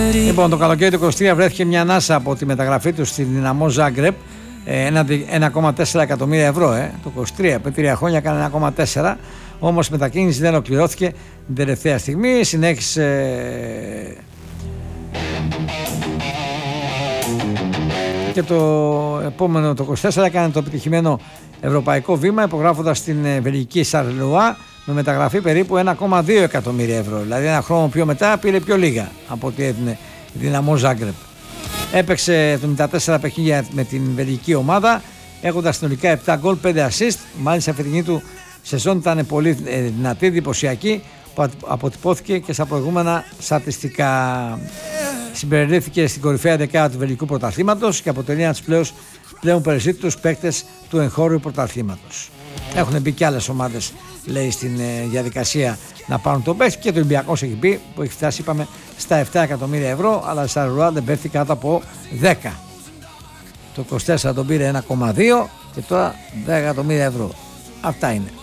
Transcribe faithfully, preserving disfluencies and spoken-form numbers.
Λοιπόν, το καλοκαίρι του είκοσι τρία βρέθηκε μια ανάσα από τη μεταγραφή του στη Δυναμό Ζάγκρεπ, ένα κόμμα τέσσερα εκατομμύρια ευρώ. Ε. Το είκοσι τρία, πριν τρία χρόνια έκανε ένα κόμμα τέσσερα, όμως η μετακίνηση δεν ολοκληρώθηκε την τελευταία στιγμή. Συνέχισε και το επόμενο, το είκοσι τέσσερα, έκανε το επιτυχημένο ευρωπαϊκό βήμα, υπογράφοντας την βελγική Σαρλουά με μεταγραφή περίπου ένα κόμμα δύο εκατομμύρια ευρώ. Δηλαδή ένα χρόνο πιο μετά πήρε πιο λίγα από ό,τι έδινε η Δυναμό Ζάγκρεπ. Έπαιξε εβδομήντα τέσσερα παιχνίδια με την βελγική ομάδα, έχοντας συνολικά επτά γκολ, πέντε assist. Μάλιστα η φετινή του σεζόν ήταν πολύ δυνατή, εντυπωσιακή, που αποτυπώθηκε και στα προηγούμενα στατιστικά. Συμπεριλήφθηκε στην κορυφαία δεκάδα του βελγικού πρωταθλήματος και αποτελεί ένα από τους πλέον περισσότερους παίκτες του εγχώριου πρωταθλήματος. Έχουν μπει και άλλες ομάδες, λέει, στην ε, διαδικασία να πάρουν τον παίκτη, και το Ολυμπιακός έχει μπει, που έχει φτάσει, είπαμε, στα επτά εκατομμύρια ευρώ, αλλά η Σαρλουά δεν πέφτει κάτω από δέκα. Το είκοσι τέσσερα τον πήρε ένα κόμμα δύο και τώρα δέκα εκατομμύρια ευρώ. Αυτά είναι.